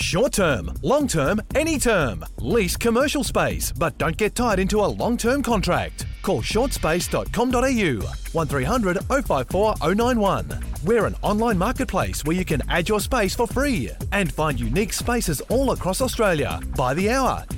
Short term, long term, any term. Lease commercial space, but don't get tied into a long-term contract. Call shortspace.com.au 1300 054 091. We're an online marketplace where you can add your space for free and find unique spaces all across Australia by the hour,